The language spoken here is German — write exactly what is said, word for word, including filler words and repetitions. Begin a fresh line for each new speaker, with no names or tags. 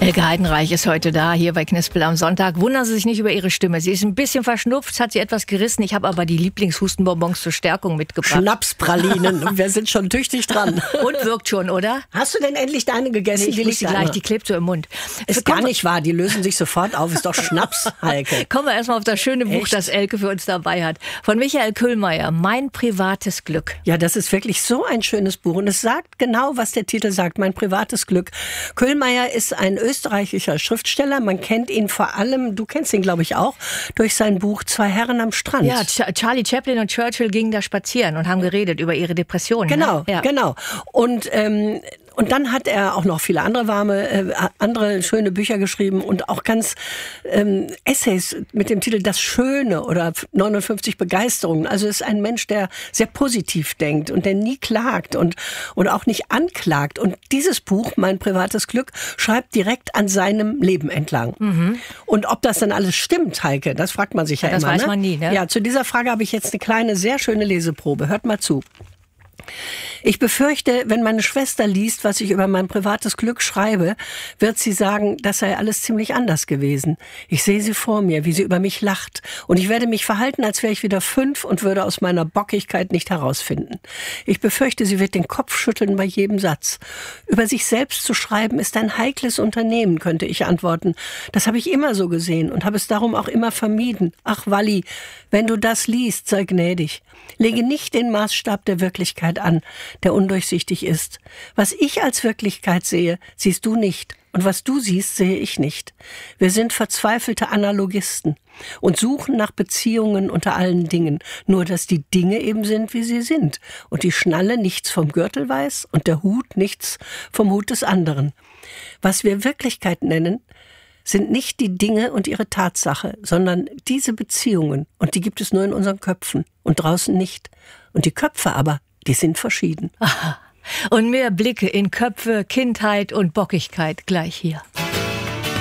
Elke Heidenreich ist heute da, hier bei Knispel am Sonntag. Wundern Sie sich nicht über ihre Stimme. Sie ist ein bisschen verschnupft, hat sie etwas gerissen. Ich habe aber die Lieblingshustenbonbons zur Stärkung mitgebracht.
Schnapspralinen. Und wir sind schon tüchtig dran.
Und wirkt schon, oder?
Hast du denn endlich deine gegessen?
Nee, ich
die
muss sie gleich, die klebt so im Mund.
Ist gar nicht wahr, die lösen sich sofort auf. Ist doch Schnaps, Heike.
Kommen wir erstmal auf das schöne Buch,
Echt?
das Elke für uns dabei hat. Von Michael Köhlmeier, Mein privates Glück.
Ja, das ist wirklich so ein schönes Buch. Und es sagt genau, was der Titel sagt, Mein privates Glück. Köhlmeier ist ein österreichischer Schriftsteller. Man kennt ihn vor allem, du kennst ihn, glaube ich, auch, durch sein Buch Zwei Herren am Strand.
Ja, Ch- Charlie Chaplin und Churchill gingen da spazieren und haben geredet über ihre Depressionen.
Genau,
ne? ja.
genau. Und ähm, Und dann hat er auch noch viele andere warme, äh, andere schöne Bücher geschrieben und auch ganz ähm, Essays mit dem Titel Das Schöne oder neunundfünfzig Begeisterungen. Also ist ein Mensch, der sehr positiv denkt und der nie klagt und, und auch nicht anklagt. Und dieses Buch, Mein privates Glück, schreibt direkt an seinem Leben entlang. Mhm. Und ob das dann alles stimmt, Heike, das fragt man sich ja, ja
das
immer.
Das weiß
ne?
man nie, ne?
Ja, zu dieser Frage habe ich jetzt eine kleine, sehr schöne Leseprobe. Hört mal zu. Ich befürchte, wenn meine Schwester liest, was ich über mein privates Glück schreibe, wird sie sagen, das sei alles ziemlich anders gewesen. Ich sehe sie vor mir, wie sie über mich lacht. Und ich werde mich verhalten, als wäre ich wieder fünf und würde aus meiner Bockigkeit nicht herausfinden. Ich befürchte, sie wird den Kopf schütteln bei jedem Satz. Über sich selbst zu schreiben ist ein heikles Unternehmen, könnte ich antworten. Das habe ich immer so gesehen und habe es darum auch immer vermieden. Ach, Walli, wenn du das liest, sei gnädig. Lege nicht den Maßstab der Wirklichkeit an, der undurchsichtig ist. Was ich als Wirklichkeit sehe, siehst du nicht. Und was du siehst, sehe ich nicht. Wir sind verzweifelte Analogisten und suchen nach Beziehungen unter allen Dingen. Nur, dass die Dinge eben sind, wie sie sind. Und die Schnalle nichts vom Gürtel weiß und der Hut nichts vom Hut des anderen. Was wir Wirklichkeit nennen, sind nicht die Dinge und ihre Tatsache, sondern diese Beziehungen. Und die gibt es nur in unseren Köpfen und draußen nicht. Und die Köpfe aber, die sind verschieden.
Aha. Und mehr Blicke in Köpfe, Kindheit und Bockigkeit gleich hier.